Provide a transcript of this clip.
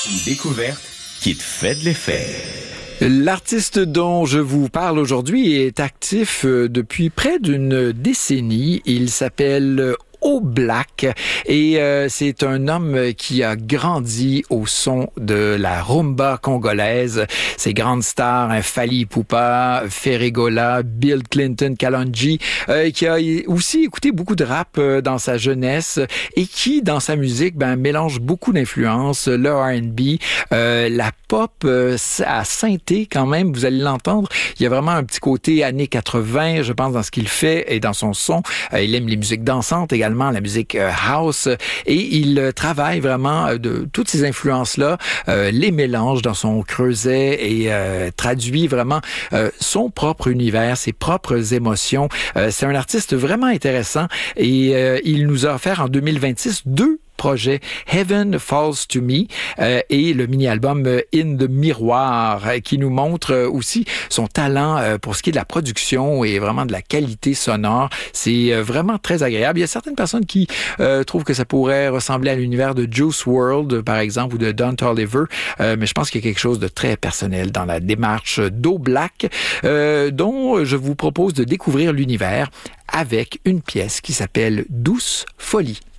Une découverte qui te fait de l'effet. L'artiste dont je vous parle aujourd'hui est actif depuis près d'une décennie. Il s'appelle Oblak et c'est un homme qui a grandi au son de la rumba congolaise. Ces grandes stars, Fally Ipupa, Ferregola, Bill Clinton, Kalonji, qui a aussi écouté beaucoup de rap dans sa jeunesse et qui, dans sa musique, mélange beaucoup d'influences, le R&B, la pop à synthé quand même, vous allez l'entendre. Il y a vraiment un petit côté années 80, je pense, dans ce qu'il fait et dans son son. Il aime les musiques dansantes également, la musique house, et il travaille vraiment de toutes ces influences-là, les mélange dans son creuset et traduit vraiment son propre univers, ses propres émotions. C'est un artiste vraiment intéressant et il nous a offert en 2026 deux projet Heaven Falls to Me et le mini-album In the Miroir qui nous montre aussi son talent pour ce qui est de la production et vraiment de la qualité sonore. C'est vraiment très agréable. Il y a certaines personnes qui trouvent que ça pourrait ressembler à l'univers de Juice WRLD, par exemple, ou de Don Toliver, mais je pense qu'il y a quelque chose de très personnel dans la démarche d'Oblak, dont je vous propose de découvrir l'univers avec une pièce qui s'appelle Douce Folie.